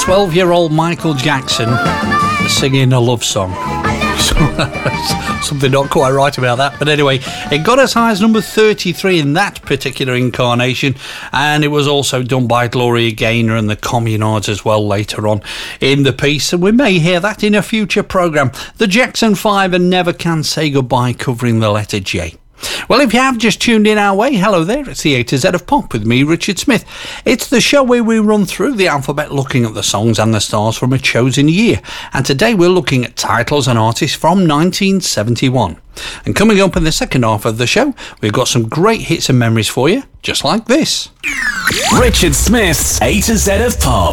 12-year-old Michael Jackson singing a love song. Something not quite right about that, but anyway, it got as high as number 33 in that particular incarnation, and it was also done by Gloria Gaynor and the Communards as well later on in the piece, and we may hear that in a future programme. The Jackson 5 and Never Can Say Goodbye, covering the letter J. Well, if you have just tuned in our way, hello there, it's the A to Z of Pop with me, Richard Smith. It's the show where we run through the alphabet looking at the songs and the stars from a chosen year. And today we're looking at titles and artists from 1971. And coming up in the second half of the show, we've got some great hits and memories for you, just like this. Richard Smith's A to Z of Pop.